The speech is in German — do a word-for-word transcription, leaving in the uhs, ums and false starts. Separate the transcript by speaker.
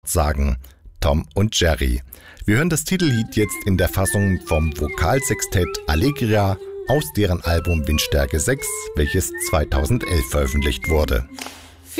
Speaker 1: sagen. Tom und Jerry. Wir hören das Titellied jetzt in der Fassung vom Vokalsextett Allegria aus deren Album Windstärke sechs, welches zweitausendelf veröffentlicht wurde.